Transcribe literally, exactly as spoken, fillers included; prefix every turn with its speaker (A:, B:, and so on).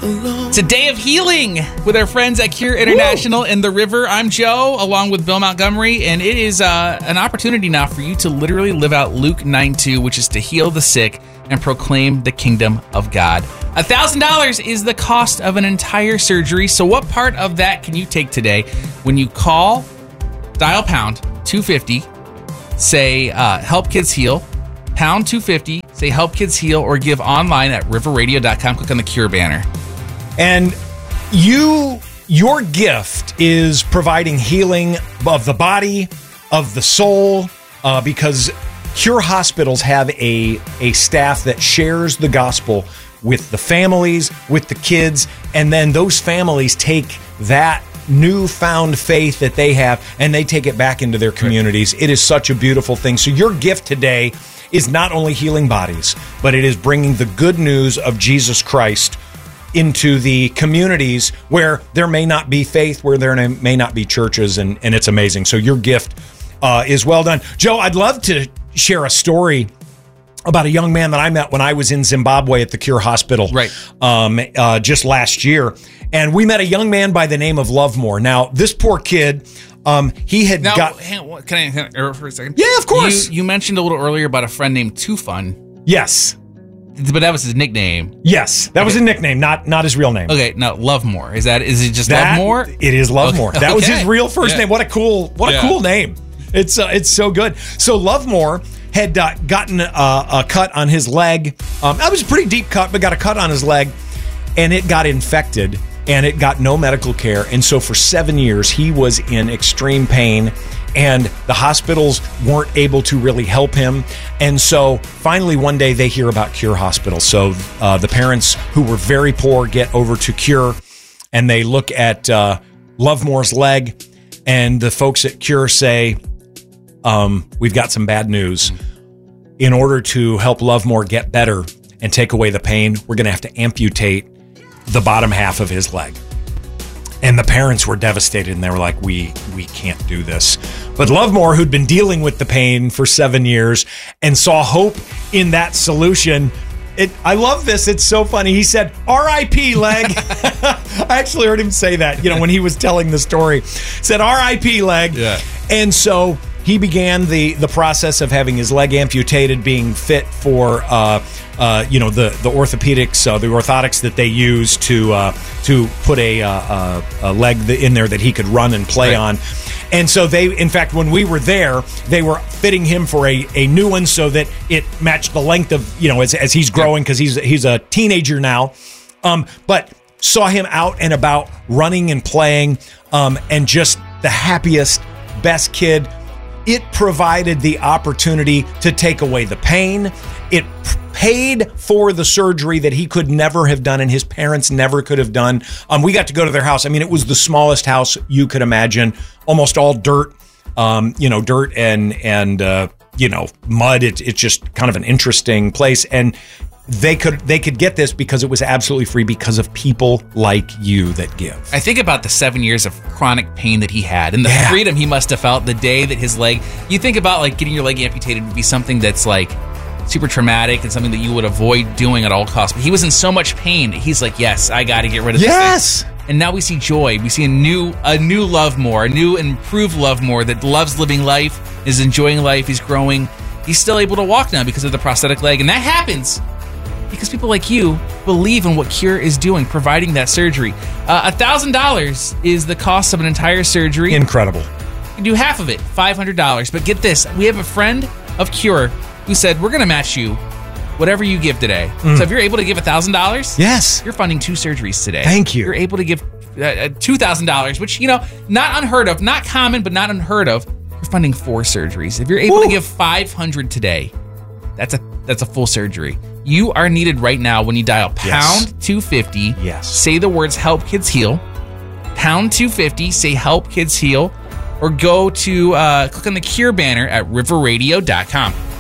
A: It's a day of healing with our friends at Cure International Woo! In the River. I'm Joe, along with Bill Montgomery, and it is uh, an opportunity now for you to literally live out Luke nine two, which is to heal the sick and proclaim the kingdom of God. one thousand dollars is the cost of an entire surgery, so what part of that can you take today when you call, dial pound two fifty, say uh, help kids heal, pound two fifty, say help kids heal, or give online at river radio dot com. Click on the Cure banner.
B: And you, your gift is providing healing of the body, of the soul, uh, because Cure Hospitals have a, a staff that shares the gospel with the families, with the kids, and then those families take that newfound faith that they have and they take it back into their communities. It is such a beautiful thing. So your gift today is not only healing bodies, but it is bringing the good news of Jesus Christ into the communities where there may not be faith, where there may not be churches, and, and it's amazing. So your gift uh, is well done. Joe, I'd love to share a story about a young man that I met when I was in Zimbabwe at the Cure Hospital,
A: right?
B: Um, uh, just last year. And we met a young man by the name of Lovemore. Now, this poor kid, um, he had
A: now,
B: got...
A: Hang on, can I hang on, er, for a second?
B: Yeah, of course.
A: You, you mentioned a little earlier about a friend named Too Fun.
B: Yes.
A: But that was his nickname.
B: Yes, that okay. was a nickname, not not his real name.
A: Okay, no, Lovemore. Is that is it just
B: that,
A: Lovemore?
B: It is Lovemore. Okay. That okay. was his real first
A: yeah.
B: name. What a cool, what yeah. a cool name. It's uh, it's so good. So Lovemore had uh, gotten uh, a cut on his leg. Um, that was a pretty deep cut, but got a cut on his leg, and it got infected, and it got no medical care. And so for seven years, he was in extreme pain, and the hospitals weren't able to really help him. And so finally one day they hear about Cure Hospital. So uh, the parents who were very poor get over to Cure, and they look at uh, Lovemore's leg, and the folks at Cure say, um, we've got some bad news. In order to help Lovemore get better and take away the pain, we're going to have to amputate the bottom half of his leg. And the parents were devastated, and they were like, we we can't do this. But Lovemore, who'd been dealing with the pain for seven years and saw hope in that solution, it, I love this. It's so funny. He said, R I P leg. I actually heard him say that, you know, when he was telling the story. Said, R I P leg.
A: Yeah.
B: And so he began the the process of having his leg amputated, being fit for uh, uh, you know the the orthopedics, uh, the orthotics that they use to uh, to put a, uh, a leg in there that he could run and play right. on. And so they, in fact, when we were there, they were fitting him for a, a new one so that it matched the length of, you know, as as he's growing, because he's he's a teenager now. Um, but saw him out and about running and playing, um, and just the happiest, best kid. It provided the opportunity to take away the pain. It paid for the surgery that he could never have done and his parents never could have done. Um, we got to go to their house. I mean, it was the smallest house you could imagine, almost all dirt, um, you know, dirt and, and uh, you know, mud. It, it's just kind of an interesting place. And they could they could get this because it was absolutely free, because of people like you that give.
A: I think about the seven years of chronic pain that he had and the
B: yeah.
A: freedom he must have felt the day that his leg, you think about like getting your leg amputated would be something that's like super traumatic and something that you would avoid doing at all costs. But he was in so much pain. He's like, yes, I got to get rid of this
B: yes.
A: thing. And now we see joy. We see a new a new Lovemore, a new improved Lovemore that loves living life, is enjoying life, he's growing. He's still able to walk now because of the prosthetic leg. And that happens because people like you believe in what Cure is doing, providing that surgery. Uh, one thousand dollars is the cost of an entire surgery.
B: Incredible.
A: You can do half of it, five hundred dollars. But get this, we have a friend of Cure who said, we're going to match you whatever you give today. Mm. So if you're able to give one thousand dollars,
B: yes,
A: you're funding two surgeries today.
B: Thank you.
A: You're able to give uh, two thousand dollars, which, you know, not unheard of, not common, but not unheard of. You're funding four surgeries. If you're able Woo. to give five hundred dollars today, that's a that's a full surgery. You are needed right now when you dial pound yes. two fifty.
B: Yes.
A: Say the words help kids heal. Pound two fifty, say help kids heal. Or go to uh, click on the Cure banner at river radio dot com.